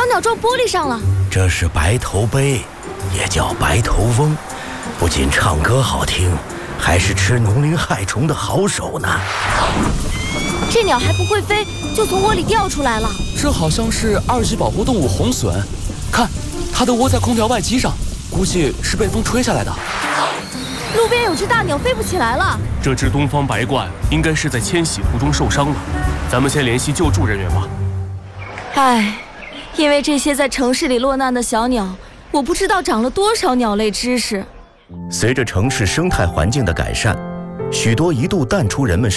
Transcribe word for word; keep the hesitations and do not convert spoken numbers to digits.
鸟撞玻璃上了。 这是白头鹎，也叫白头翁，不仅唱歌好听，还是吃农林害虫的好手呢。 这鸟还不会飞，就从窝里掉出来了。 这好像是二级保护动物红隼，看，它的窝在空调外机上，估计是被风吹下来的。 路边有只大鸟飞不起来了。 这只东方白鹳应该是在迁徙途中受伤了，咱们先联系救助人员吧。 唉，因为这些在城市里落难的小鸟，我不知道长了多少鸟类知识。 随着城市生态环境的改善，许多一度淡出人们